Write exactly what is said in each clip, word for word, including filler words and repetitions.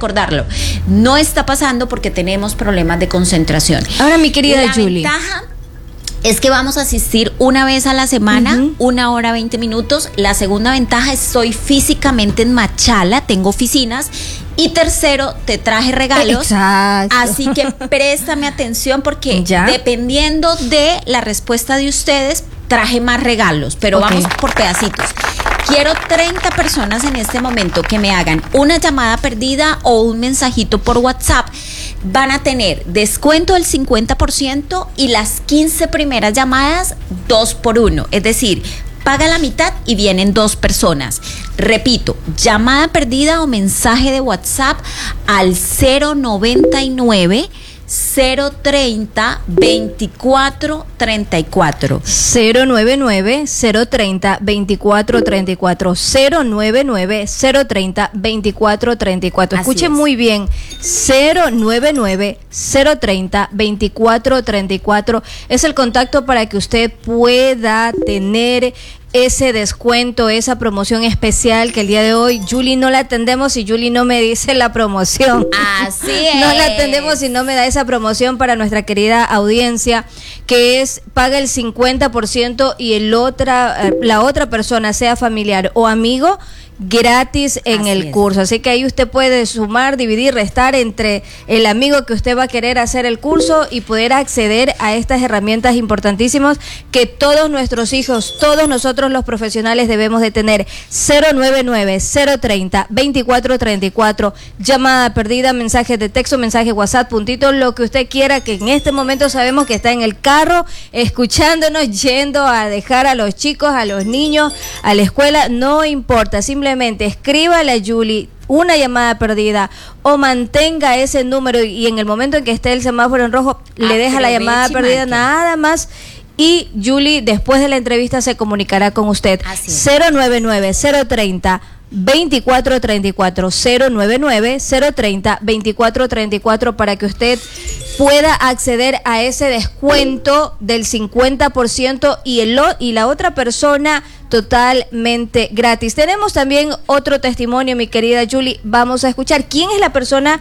recordarlo. No está pasando porque tenemos problemas de concentración. Ahora, mi querida la Julie. Ventaja es que vamos a asistir una vez a la semana, uh-huh. una hora, veinte minutos. La segunda ventaja es estoy físicamente en Machala, tengo oficinas. Y tercero, te traje regalos. Exacto. Así que préstame atención porque ¿Ya? dependiendo de la respuesta de ustedes, traje más regalos, pero okay. vamos por pedacitos. Quiero treinta personas en este momento que me hagan una llamada perdida o un mensajito por WhatsApp. Van a tener descuento del cincuenta por ciento y las quince primeras llamadas dos por uno. Es decir, paga la mitad y vienen dos personas. Repito, llamada perdida o mensaje de WhatsApp al cero noventa y nueve, cero treinta, veinticuatro treinta y cuatro. cero noventa y nueve, cero treinta, veinticuatro treinta y cuatro. cero noventa y nueve, cero treinta, veinticuatro treinta y cuatro. Escuchen muy bien. cero noventa y nueve, cero treinta, veinticuatro treinta y cuatro es el contacto para que usted pueda tener ese descuento, esa promoción especial que el día de hoy Julie no la atendemos y Julie no me dice la promoción. Así es. No la atendemos y no me da esa promoción para nuestra querida audiencia, que es paga el cincuenta por ciento y el otra, la otra persona, sea familiar o amigo, gratis en Así el es. curso. Así que ahí usted puede sumar, dividir, restar entre el amigo que usted va a querer hacer el curso y poder acceder a estas herramientas importantísimas que todos nuestros hijos, todos nosotros los profesionales debemos de tener. Cero noventa y nueve, cero treinta, veinticuatro treinta y cuatro, llamada perdida, mensaje de texto, mensaje WhatsApp, puntito, lo que usted quiera, que en este momento sabemos que está en el carro, escuchándonos, yendo a dejar a los chicos, a los niños, a la escuela, no importa, simplemente escríbale a Julie una llamada perdida o mantenga ese número y en el momento en que esté el semáforo en rojo, ah, le deja la llamada perdida nada más y Julie después de la entrevista se comunicará con usted. cero noventa y nueve, cero treinta, veinticuatro treinta y cuatro, cero noventa y nueve, cero treinta, veinticuatro treinta y cuatro para que usted pueda acceder a ese descuento del cincuenta por ciento y, el, y la otra persona totalmente gratis. Tenemos también otro testimonio, mi querida Julie, vamos a escuchar. ¿Quién es la persona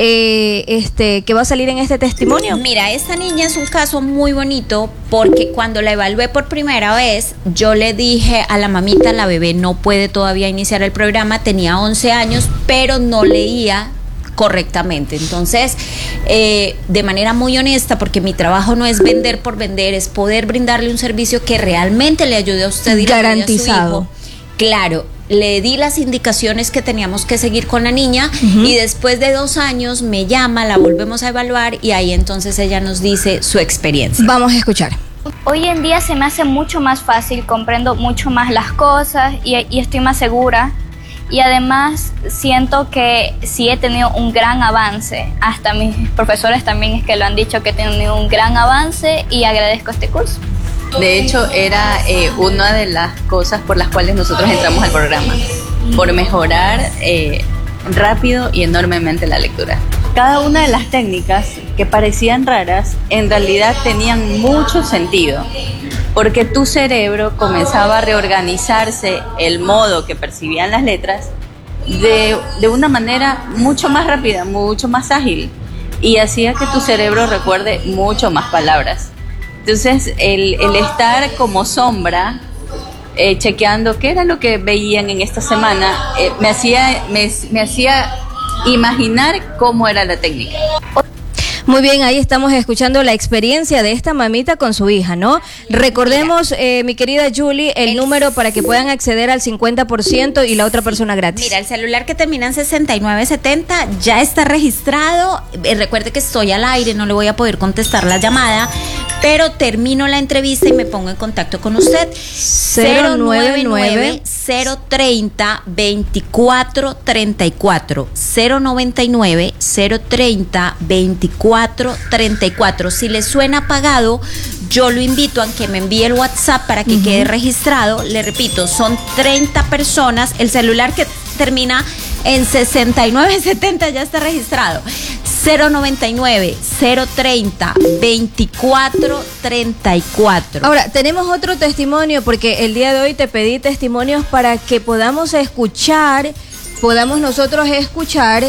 eh, este, que va a salir en este testimonio? Mira, esta niña es un caso muy bonito porque cuando la evalué por primera vez, yo le dije a la mamita, la bebé no puede todavía iniciar el programa, tenía once años, pero no leía correctamente. Entonces, eh, de manera muy honesta, porque mi trabajo no es vender por vender, es poder brindarle un servicio que realmente le ayude a usted y garantizado. A su hijo. Claro, le di las indicaciones que teníamos que seguir con la niña uh-huh. y después de dos años me llama, la volvemos a evaluar y ahí entonces ella nos dice su experiencia. Vamos a escuchar. Hoy en día se me hace mucho más fácil, comprendo mucho más las cosas y, y estoy más segura. Y además siento que sí he tenido un gran avance, hasta mis profesores también es que lo han dicho que he tenido un gran avance y agradezco este curso. De hecho era eh, una de las cosas por las cuales nosotros entramos al programa, por mejorar eh, rápido y enormemente la lectura. Cada una de las técnicas que parecían raras en realidad tenían mucho sentido, porque tu cerebro comenzaba a reorganizarse el modo que percibían las letras de, de una manera mucho más rápida, mucho más ágil, y hacía que tu cerebro recuerde mucho más palabras. Entonces, el, el estar como sombra, eh, chequeando qué era lo que veían en esta semana, eh, me hacía, me, me hacía imaginar cómo era la técnica. Muy bien, ahí estamos escuchando la experiencia de esta mamita con su hija, ¿no? Recordemos, eh, mi querida Julie, el, el número para que puedan acceder al cincuenta por ciento y la otra persona gratis. Mira, el celular que termina en sesenta y nueve setenta ya está registrado. Eh, recuerde que estoy al aire, no le voy a poder contestar la llamada, pero termino la entrevista y me pongo en contacto con usted. cero noventa y nueve, cero treinta, veinticuatro treinta y cuatro. cero noventa y nueve, cero treinta, veinticuatro treinta y cuatro. Si le suena apagado, yo lo invito a que me envíe el WhatsApp para que uh-huh. quede registrado. Le repito, son treinta personas. El celular que termina en sesenta y nueve setenta ya está registrado. cero noventa y nueve, cero treinta, veinticuatro treinta y cuatro. Ahora, tenemos otro testimonio porque el día de hoy te pedí testimonios para que podamos escuchar, podamos nosotros escuchar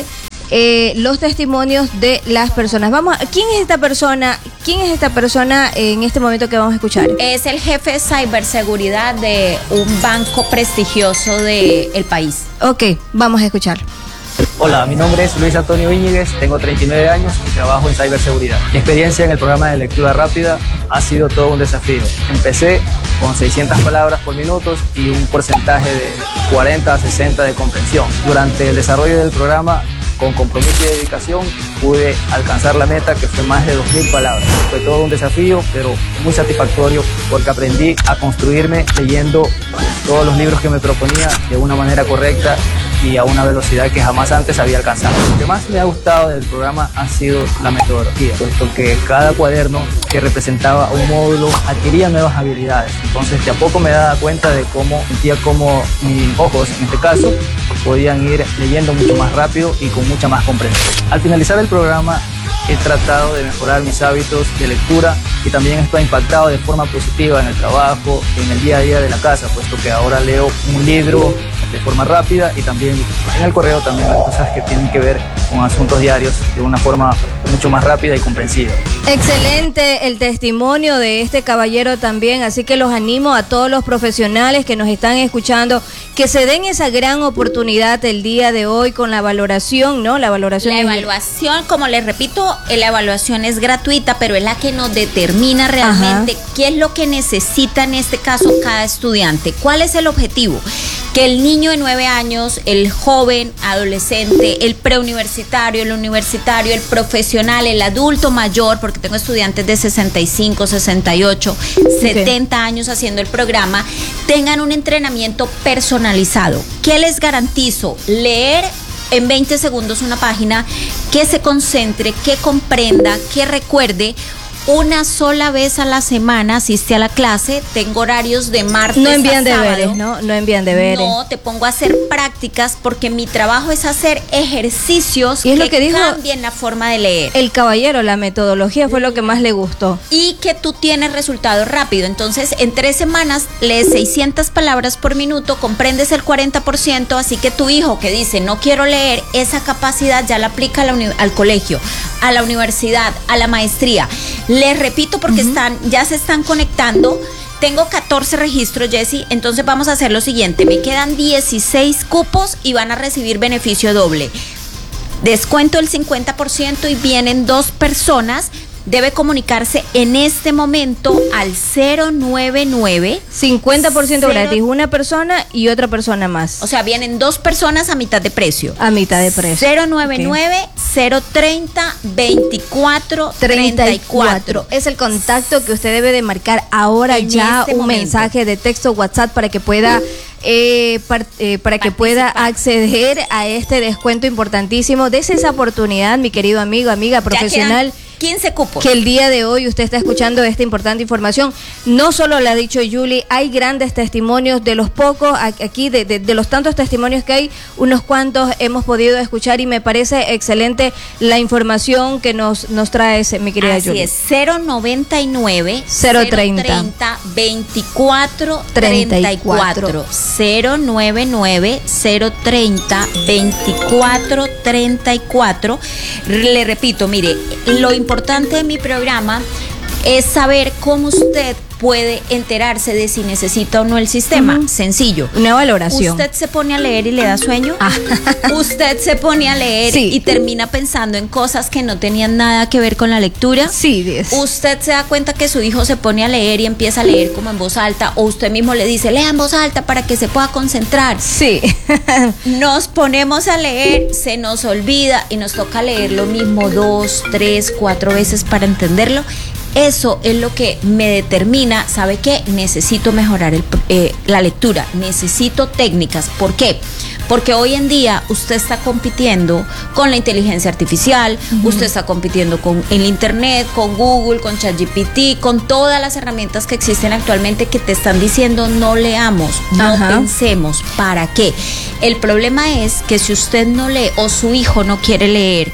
eh, los testimonios de las personas. Vamos, a, ¿quién es esta persona? ¿Quién es esta persona en este momento que vamos a escuchar? Es el jefe de ciberseguridad de un banco prestigioso del país. Ok, vamos a escuchar. Hola, mi nombre es Luis Antonio Íñiguez, tengo treinta y nueve años y trabajo en ciberseguridad. Mi experiencia en el programa de lectura rápida ha sido todo un desafío. Empecé con seiscientas palabras por minuto y un porcentaje de cuarenta a sesenta de comprensión. Durante el desarrollo del programa, con compromiso y dedicación, pude alcanzar la meta, que fue más de dos mil palabras. Fue todo un desafío, pero muy satisfactorio, porque aprendí a construirme leyendo todos los libros que me proponía de una manera correcta y a una velocidad que jamás antes había alcanzado. Lo que más me ha gustado del programa ha sido la metodología, puesto que cada cuaderno que representaba un módulo adquiría nuevas habilidades. Entonces, de a poco me daba cuenta de cómo sentía cómo mis ojos, en este caso, podían ir leyendo mucho más rápido y con mucha más comprensión. Al finalizar el programa, he tratado de mejorar mis hábitos de lectura y también esto ha impactado de forma positiva en el trabajo, en el día a día de la casa, puesto que ahora leo un libro de forma rápida y también en el correo también las cosas que tienen que ver con asuntos diarios de una forma mucho más rápida y comprensiva. Excelente el testimonio de este caballero también, así que los animo a todos los profesionales que nos están escuchando que se den esa gran oportunidad el día de hoy con la valoración, ¿no? La valoración. La evaluación, como les repito, la evaluación es gratuita, pero es la que nos determina realmente Ajá. qué es lo que necesita en este caso cada estudiante. ¿Cuál es el objetivo? Que el niño de nueve años, el joven, adolescente, el preuniversitario, el universitario, el profesional, el adulto mayor, porque tengo estudiantes de sesenta y cinco, sesenta y ocho, okay. setenta años haciendo el programa, tengan un entrenamiento personalizado. ¿Qué les garantizo? Leer en veinte segundos una página, que se concentre, que comprenda, que recuerde. Una sola vez a la semana asiste a la clase, tengo horarios de martes no envían a sábado. deberes, ¿no? No envían deberes. No, te pongo a hacer prácticas porque mi trabajo es hacer ejercicios y es que, lo que dijo cambien la forma de leer. El caballero, la metodología fue lo que más le gustó. Y que tú tienes resultado rápido. Entonces, en tres semanas lees seiscientas palabras por minuto, comprendes el cuarenta por ciento, así que tu hijo que dice no quiero leer, esa capacidad ya la aplica a la uni- al colegio, a la universidad, a la maestría. Les repito porque uh-huh. están, ya se están conectando. Tengo catorce registros, Jessy, entonces vamos a hacer lo siguiente. Me quedan dieciséis cupos y van a recibir beneficio doble. Descuento el cincuenta por ciento y vienen dos personas. Debe comunicarse en este momento al cero nueve nueve. cincuenta por ciento gratis, una persona y otra persona más. O sea, vienen dos personas a mitad de precio. A mitad de precio. cero nueve nueve, cero treinta, veinticuatro, treinta y cuatro. Es el contacto que usted debe de marcar ahora en ya este un momento. Mensaje de texto WhatsApp para que pueda... Eh, par, eh, para que pueda acceder a este descuento importantísimo. Dese esa oportunidad, mi querido amigo, amiga profesional. quince cupos. Que el día de hoy usted está escuchando esta importante información. No solo la ha dicho Julie, hay grandes testimonios de los pocos, aquí de, de, de los tantos testimonios que hay, unos cuantos hemos podido escuchar y me parece excelente la información que nos, nos trae mi querida Así Julie. Así es, cero noventa y nueve, cero treinta, veinticuatro, treinta y cuatro. cero noventa y nueve, cero treinta, veinticuatro, treinta y cuatro. Le repito, mire, lo importante de mi programa es saber cómo usted puede enterarse de si necesita o no el sistema. Uh-huh. Sencillo. Una valoración. ¿Usted se pone a leer y le da sueño? Ah. ¿Usted se pone a leer sí. y termina pensando en cosas que no tenían nada que ver con la lectura? Sí, es. ¿Usted se da cuenta que su hijo se pone a leer y empieza a leer como en voz alta? ¿O usted mismo le dice, lea en voz alta para que se pueda concentrar? Sí. Nos ponemos a leer, se nos olvida y nos toca leer lo mismo dos, tres, cuatro veces para entenderlo. Eso es lo que me determina, ¿sabe qué? Necesito mejorar el, eh, la lectura, necesito técnicas. ¿Por qué? Porque hoy en día usted está compitiendo con la inteligencia artificial, uh-huh. usted está compitiendo con el internet, con Google, con ChatGPT, con todas las herramientas que existen actualmente que te están diciendo no leamos, no uh-huh. pensemos. ¿Para qué? El problema es que si usted no lee o su hijo no quiere leer,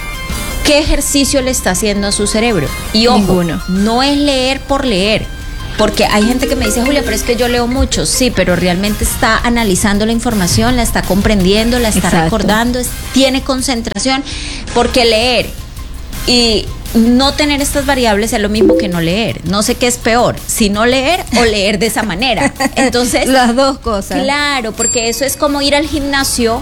¿qué ejercicio le está haciendo a su cerebro? Y ojo, ninguno. No es leer por leer. Porque hay gente que me dice, Julia, pero es que yo leo mucho. Sí, pero realmente está analizando la información, la está comprendiendo, la está Exacto. recordando, es, tiene concentración, porque leer y no tener estas variables es lo mismo que no leer. No sé qué es peor, si no leer o leer de esa manera. Entonces, las dos cosas. claro, porque eso es como ir al gimnasio,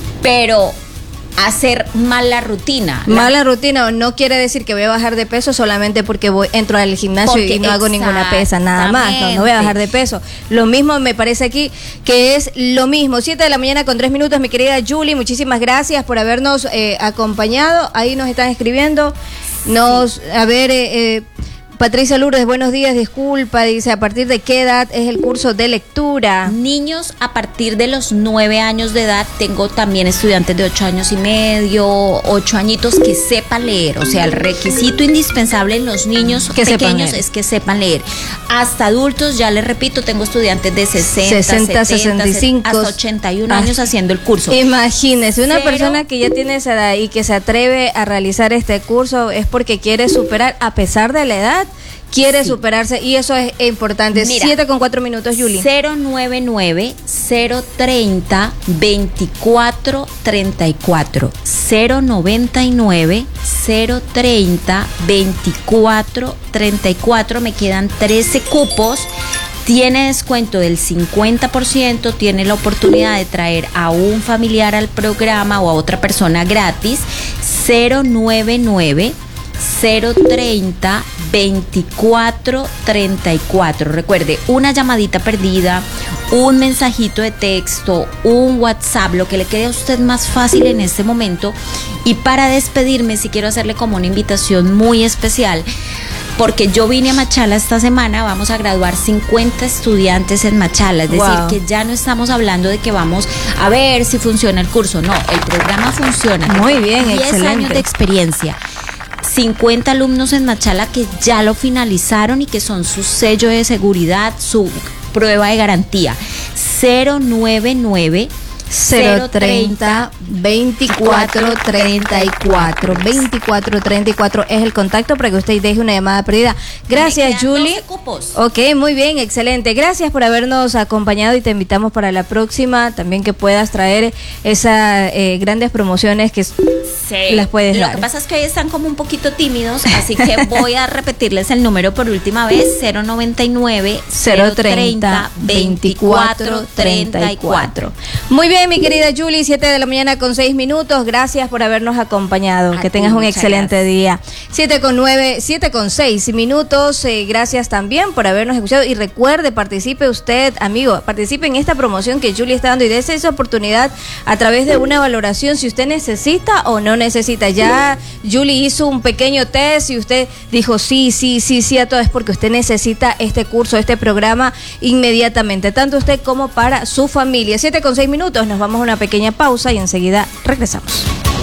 pero hacer mal la rutina. La- Mala rutina no quiere decir que voy a bajar de peso solamente porque voy entro al gimnasio Porque y no hago ninguna pesa, nada más. No, no voy a bajar de peso. Lo mismo me parece aquí que es lo mismo. Siete de la mañana con tres minutos, mi querida Julie, muchísimas gracias por habernos eh, acompañado. Ahí nos están escribiendo. Nos, a ver, eh, eh, Patricia Lourdes, buenos días, disculpa, dice, ¿a partir de qué edad es el curso de lectura? Niños a partir de los nueve años de edad. Tengo también estudiantes de ocho años y medio, ocho añitos que sepan leer. O sea, el requisito indispensable en los niños Que sepan pequeños leer. es que sepan leer. Hasta adultos, ya les repito, tengo estudiantes de sesenta, sesenta, setenta, sesenta y cinco, hasta ochenta y uno años haciendo el curso. Imagínese, una Cero. persona que ya tiene esa edad y que se atreve a realizar este curso es porque quiere superar, a pesar de la edad, quiere Sí. superarse, y eso es importante. Mira, Siete con cuatro minutos, Julie. cero nueve nueve, cero treinta, veinticuatro treinta y cuatro. cero noventa y nueve, cero treinta, veinticuatro treinta y cuatro. Me quedan trece cupos. Tiene descuento del cincuenta por ciento, tiene la oportunidad de traer a un familiar al programa o a otra persona gratis. cero nueve nueve, cero treinta, veinticuatro treinta y cuatro. Recuerde, una llamadita perdida, un mensajito de texto, un WhatsApp, lo que le quede a usted más fácil en este momento. Y para despedirme, si quiero hacerle como una invitación muy especial, porque yo vine a Machala esta semana, vamos a graduar cincuenta estudiantes en Machala, es decir, Wow. que ya no estamos hablando de que vamos a ver si funciona el curso, no, el programa funciona. Muy bien, diez excelente. años de experiencia. cincuenta alumnos en Machala que ya lo finalizaron y que son su sello de seguridad, su prueba de garantía. cero nueve nueve, cero treinta, veinticuatro treinta y cuatro. veinticuatro treinta y cuatro es el contacto para que usted deje una llamada perdida. Gracias, Me quedan Julie. doce cupos. Ok, muy bien, excelente. Gracias por habernos acompañado y te invitamos para la próxima también que puedas traer esas eh, grandes promociones que Sí. las puedes Lo dar. que pasa es que hoy están como un poquito tímidos, así que voy a repetirles el número por última vez: cero noventa y nueve, cero treinta, veinticuatro treinta y cuatro. Muy bien, mi querida Julie, siete de la mañana con seis minutos. Gracias por habernos acompañado. A que ti, tengas un muchas excelente gracias. día. siete con nueve, siete con seis minutos. Eh, gracias también por habernos escuchado. Y recuerde, participe usted, amigo, participe en esta promoción que Julie está dando y dése esa oportunidad a través de una valoración si usted necesita o no necesita. Ya Julie hizo un pequeño test y usted dijo sí, sí, sí, sí a todo. Es porque usted necesita este curso, este programa inmediatamente, tanto usted como para su familia. siete con seis minutos, nos vamos a una pequeña pausa y enseguida regresamos.